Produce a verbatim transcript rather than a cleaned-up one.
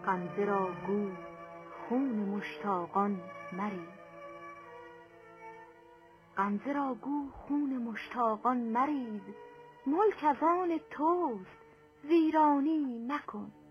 غمزه را گو خون مشتاقان مریز. غمزه را گو خون مشتاقان مریز، ملک از آن توست ویرانی مکن.